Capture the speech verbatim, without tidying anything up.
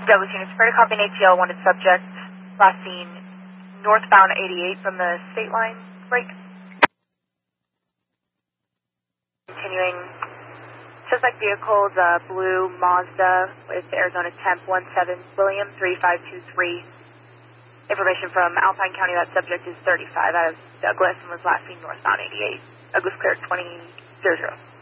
Douglas Units, Freighter copy an A T L, wanted subject, last seen northbound eighty-eight from the state line break. Continuing, suspect vehicles, uh, blue Mazda with Arizona temp one seven William three five two three. Information from Alpine County, that subject is thirty-five out of Douglas and was last seen northbound eighty-eight. Douglas cleared twenty zero zero.